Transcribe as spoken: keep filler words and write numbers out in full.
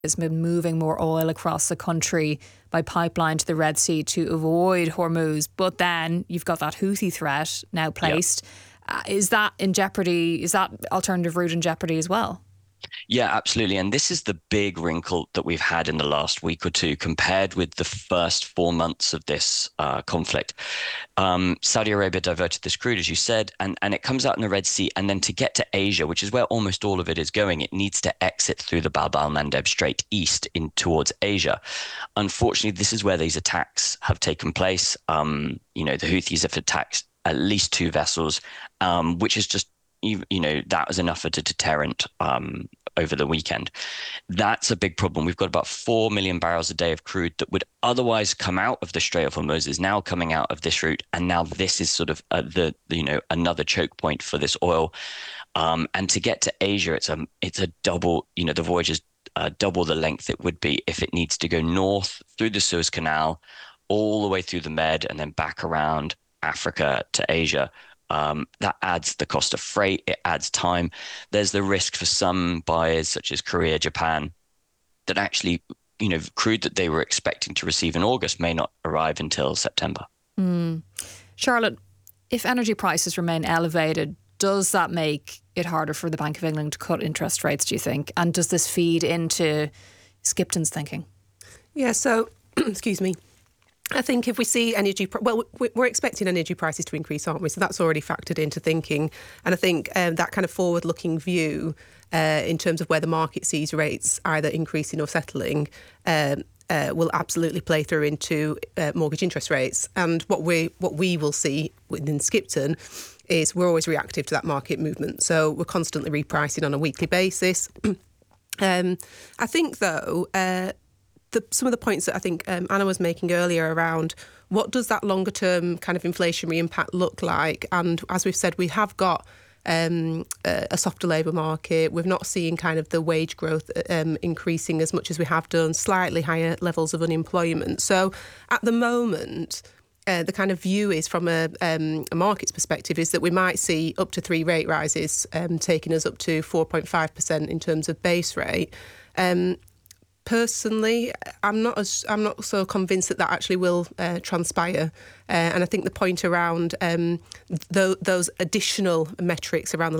has been moving more oil across the country by pipeline to the Red Sea to avoid Hormuz. But then you've got that Houthi threat now placed. Yep. Uh, is that in jeopardy? Is that alternative route in jeopardy as well? Yeah, absolutely. And this is the big wrinkle that we've had in the last week or two compared with the first four months of this uh, conflict. Um, Saudi Arabia diverted this crude, as you said, and, and it comes out in the Red Sea. And then to get to Asia, which is where almost all of it is going, it needs to exit through the Bab al-Mandeb Strait east in towards Asia. Unfortunately, this is where these attacks have taken place. Um, you know, the Houthis have attacked at least two vessels, um, which is just You, you know, that was enough of a deterrent um, over the weekend. That's a big problem. We've got about four million barrels a day of crude that would otherwise come out of the Strait of Hormuz is now coming out of this route. And now this is sort of uh, the, the, you know, another choke point for this oil. Um, and to get to Asia, it's a, it's a double, you know, the voyage is uh, double the length it would be if it needs to go north through the Suez Canal, all the way through the Med and then back around Africa to Asia. Um, that adds the cost of freight. It adds time. There's the risk for some buyers, such as Korea, Japan, that actually, you know, crude that they were expecting to receive in August may not arrive until September. Mm. Charlotte, if energy prices remain elevated, does that make it harder for the Bank of England to cut interest rates, do you think? And does this feed into Skipton's thinking? Yeah, so, excuse me. I think if we see energy, well, we're expecting energy prices to increase, aren't we? So that's already factored into thinking. And I think um, that kind of forward-looking view uh, in terms of where the market sees rates either increasing or settling um, uh, will absolutely play through into uh, mortgage interest rates. And what we what we will see within Skipton is we're always reactive to that market movement. So we're constantly repricing on a weekly basis. um, I think, though... Uh, The, some of the points that I think um, Anna was making earlier around what does that longer term kind of inflationary impact look like? And as we've said, we have got um, a, a softer labour market. We've not seen kind of the wage growth um, increasing as much as we have done, slightly higher levels of unemployment. So at the moment, uh, the kind of view is from a, um, a market's perspective is that we might see up to three rate rises, um, taking us up to four point five percent in terms of base rate. Um, Personally, I'm not as I'm not so convinced that that actually will uh, transpire, uh, and I think the point around um, th- those additional metrics around the